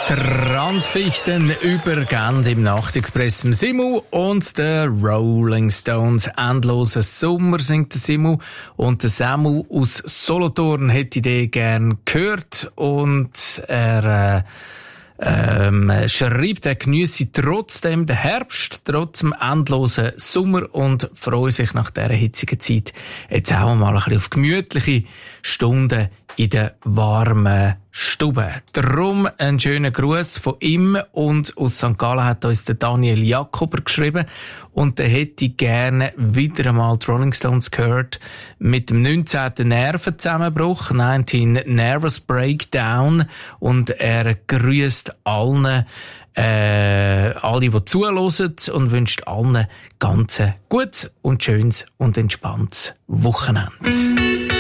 Randfichten übergehen im Nachtexpress im Simu und der Rolling Stones «Endloser Sommer» singt der Simu und der Samu aus Solothurn hätte die gern gehört und er schreibt, er geniesse trotzdem den Herbst, trotz dem endlosen Sommer und freue sich nach dieser hitzigen Zeit jetzt auch mal ein bisschen auf gemütliche Stunden in der warmen Stube. Darum einen schönen Gruß von ihm und aus St. Gallen hat uns der Daniel Jakober geschrieben und der hätte gerne wieder einmal die Rolling Stones gehört mit dem 19. Nervenzusammenbruch, 19 Nervous Breakdown, und er grüßt allen, alle, die zuhören, und wünscht allen ganz gutes und schönes und entspanntes Wochenende.